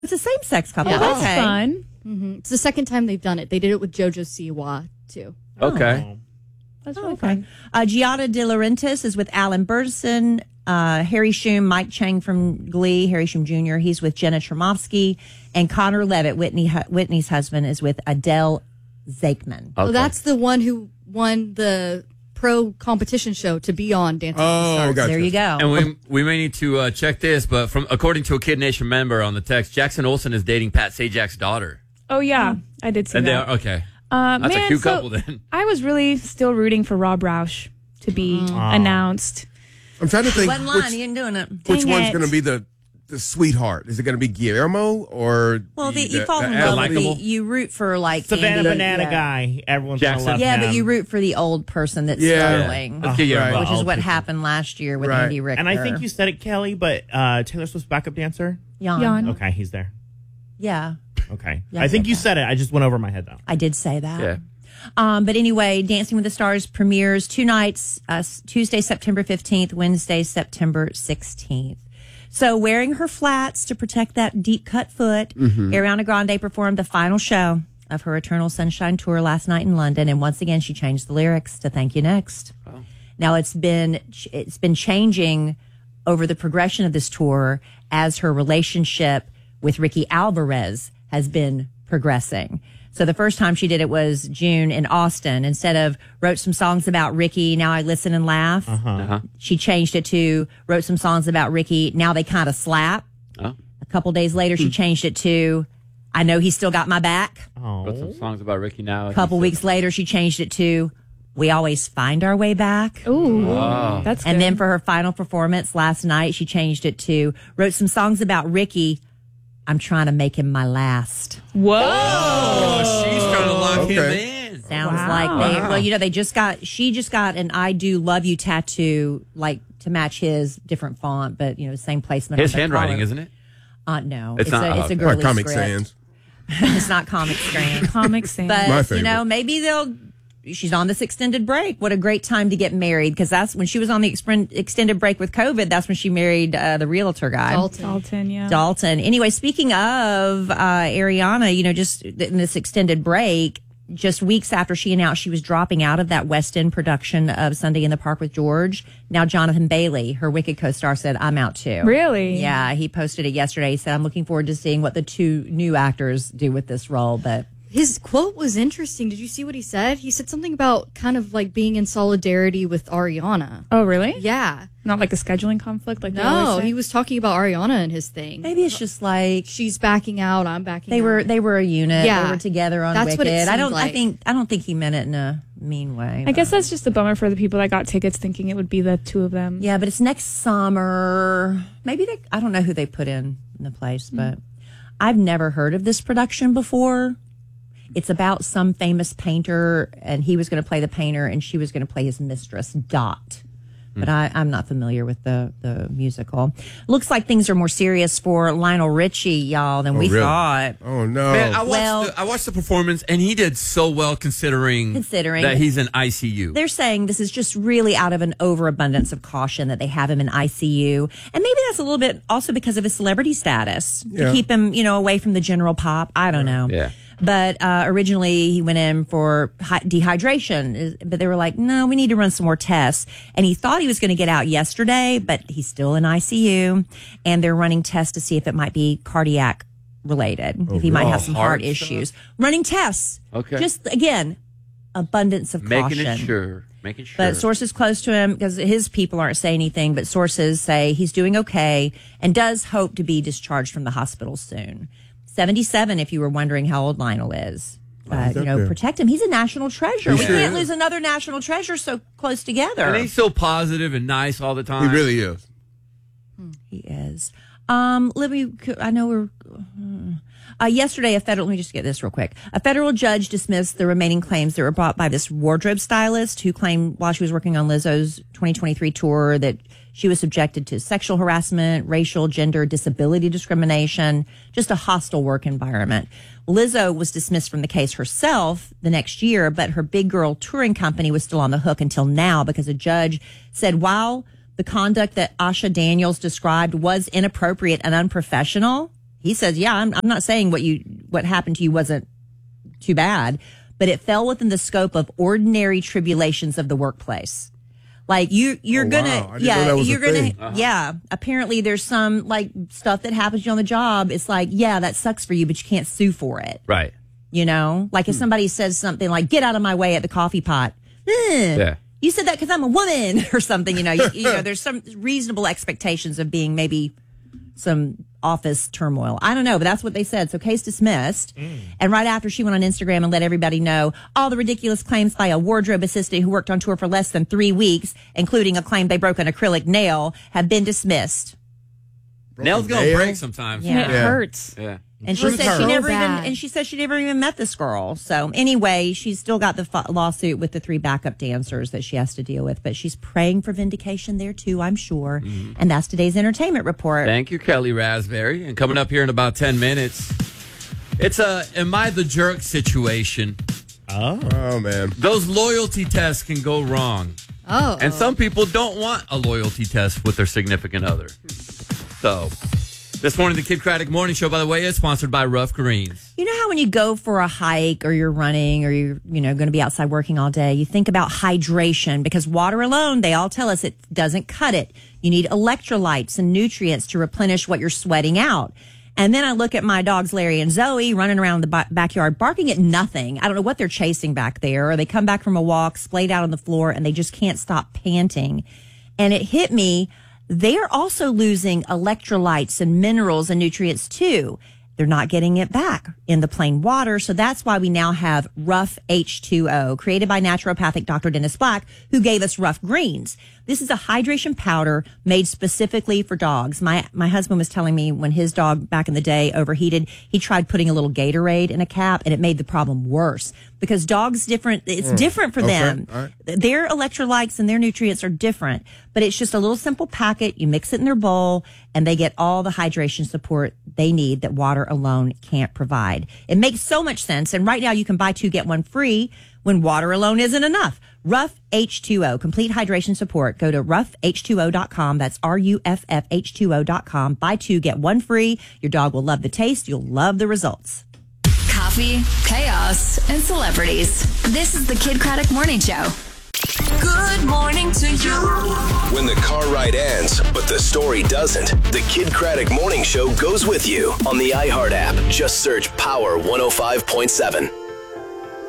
It's a same-sex couple. Yeah. That's Okay. fun. Mm-hmm. It's the second time they've done it. They did it with JoJo Siwa, too. Okay. That's really Okay. fun. Giada De Laurentiis is with Alan Burstyn. Harry Shum, Mike Chang from Glee, Harry Shum Jr., he's with Jenna Tremovsky. And Connor Levitt, Whitney's husband, is with Adele Zakeman. Oh, that's the one who won the pro competition show to be on Dancing with the Stars. gotcha. There you go. And we may need to check this, but according to a Kid Nation member on the text, Jackson Olsen is dating Pat Sajak's daughter. Oh, yeah. I did see And they that. are, okay. That's a cute couple then. I was really still rooting for Rob Roush to be announced. I'm trying to think One line, you ain't doing it. which Dang one's it. going to be the sweetheart. Is it going to be Guillermo or Well, the you fall in athlete? love with you root for like Savannah Andy, Banana yeah. guy. Everyone's going to Jackson. love Yeah, him. but you root for the old person that's Yeah. struggling, Let's get you Right. involved. which is what happened last year with Right. Andy Richter. And I think you said it, Kelly, but Taylor Swift's backup dancer? Jan. Okay, he's there. Yeah, Okay. Yeah, I think okay. you said it. I just went over my head, though. I did say that. Yeah. But anyway, Dancing with the Stars premieres 2 nights, Tuesday, September 15th, Wednesday, September 16th. So wearing her flats to protect that deep cut foot, Ariana Grande performed the final show of her Eternal Sunshine tour last night in London. And once again, she changed the lyrics to Thank You Next. Oh. Now it's been changing over the progression of this tour as her relationship with Ricky Alvarez has been progressing. So the first time she did it was June in Austin. Instead of wrote some songs about Ricky, now I listen and laugh. She changed it to wrote some songs about Ricky, now they kind of slap. Oh. A couple days later, she changed it to I know he's still got my back. Wrote some songs about Ricky now. A couple weeks later, she changed it to we always find our way back. Ooh, Oh. that's good. And then for her final performance last night, she changed it to wrote some songs about Ricky. I'm trying to make him my last. Whoa. Oh, she's trying to lock him Okay. in. Sounds Wow. like she just got an I do love you tattoo, like to match his different font, but same placement. His on the handwriting, collar. isn't it? No, It's not- it's a okay. girly Or Comic script. Sans. It's not Comic Sans. Comic Sans. My But favorite. maybe she's on this extended break. What a great time to get married, because that's when she was on the extended break with COVID. That's when she married the realtor guy. Dalton, yeah. Dalton. Anyway, speaking of Ariana, just in this extended break, just weeks after she announced she was dropping out of that West End production of Sunday in the Park with George, now Jonathan Bailey, her Wicked co-star, said, I'm out too. Really? Yeah, he posted it yesterday. He said, I'm looking forward to seeing what the 2 new actors do with this role, but... His quote was interesting. Did you see what he said? He said something about kind of like being in solidarity with Ariana. Oh, really? Yeah. Not like a scheduling conflict like they always No, say? he was talking about Ariana and his thing. Maybe it's just like She's backing out, I'm backing they out. were a unit. Yeah. They were together on That's Wicked. what it I seemed like. don't think he meant it in a mean way. I guess that's just a bummer for the people that got tickets thinking it would be the 2 of them. Yeah, but it's next summer. Maybe I don't know who they put in the place, but I've never heard of this production before. It's about some famous painter, and he was going to play the painter, and she was going to play his mistress, Dot. But I'm not familiar with the musical. Looks like things are more serious for Lionel Richie, y'all, than we really? thought. Oh, no. Man, I Well- watched the performance, and he did so well considering that he's in ICU. They're saying this is just really out of an overabundance of caution that they have him in ICU. And maybe that's a little bit also because of his celebrity status to Yeah. keep him, away from the general pop. I don't know. Yeah. But originally he went in for dehydration, but they were like, no, we need to run some more tests. And he thought he was going to get out yesterday, but he's still in ICU. And they're running tests to see if it might be cardiac related, if he might have some heart Heart stuff? issues. Running tests. Okay. Just, again, abundance of Making caution. Making sure. But sources close to him, because his people aren't saying anything, but sources say he's doing okay and does hope to be discharged from the hospital soon. 77, if you were wondering how old Lionel is. he's up there. Protect him. He's a national treasure. We sure can't is. lose another national treasure so close together. And he's so positive and nice all the time. He really is. He is. Libby, I know we're... yesterday, let me just get this real quick. A federal judge dismissed the remaining claims that were brought by this wardrobe stylist who claimed while she was working on Lizzo's 2023 tour that she was subjected to sexual harassment, racial, gender, disability discrimination, just a hostile work environment. Lizzo was dismissed from the case herself the next year, but her Big Girl touring company was still on the hook until now because a judge said while the conduct that Asha Daniels described was inappropriate and unprofessional, he says, yeah, I'm not saying what happened to you wasn't too bad, but it fell within the scope of ordinary tribulations of the workplace. Like you're gonna, wow. I didn't know that was you're a gonna, thing. yeah. Apparently, there's some like stuff that happens to you on the job. It's like, yeah, that sucks for you, but you can't sue for it. Right. You know, like if somebody says something like "get out of my way" at the coffee pot. Yeah. You said that because I'm a woman or something. You know, you know, there's some reasonable expectations of being maybe some office turmoil. I don't know, but that's what they said. So case dismissed. And right after, she went on Instagram and let everybody know all the ridiculous claims by a wardrobe assistant who worked on tour for less than 3 weeks, including a claim they broke an acrylic nail, have been dismissed. Nails gonna nail? break sometimes. Yeah. It hurts. Yeah. And she Hurts said she so never bad. even met this girl. So anyway, she's still got the lawsuit with the 3 backup dancers that she has to deal with, but she's praying for vindication there too, I'm sure. And that's today's entertainment report. Thank you, Kelly Raspberry. And coming up here in about 10 minutes, it's a Am I the Jerk situation. Oh, man. Those loyalty tests can go wrong. Oh. And some people don't want a loyalty test with their significant other. So, this morning, the Kid Craddock Morning Show, by the way, is sponsored by Rough Greens. You know how when you go for a hike or you're running or you're, going to be outside working all day, you think about hydration because water alone, they all tell us it doesn't cut it. You need electrolytes and nutrients to replenish what you're sweating out. And then I look at my dogs, Larry and Zoe, running around the backyard, barking at nothing. I don't know what they're chasing back there. Or they come back from a walk, splayed out on the floor, and they just can't stop panting. And it hit me. They're also losing electrolytes and minerals and nutrients too. They're not getting it back in the plain water. So that's why we now have Rough H2O, created by naturopathic Dr. Dennis Black, who gave us Rough Greens. This is a hydration powder made specifically for dogs. My husband was telling me when his dog back in the day overheated, he tried putting a little Gatorade in a cap and it made the problem worse because dogs it's different for them. All right. Their electrolytes and their nutrients are different, but it's just a little simple packet. You mix it in their bowl and they get all the hydration support they need that water alone can't provide. It makes so much sense. And right now you can buy 2, get 1 free when water alone isn't enough. Rough H2O, complete hydration support. Go to roughh2o.com. That's RUFFH2O.com. Buy 2, get 1 free. Your dog will love the taste. You'll love the results. Coffee, chaos, and celebrities. This is the Kid Craddock Morning Show. Good morning to you. When the car ride ends, but the story doesn't, the Kid Craddock Morning Show goes with you on the iHeart app. Just search Power 105.7.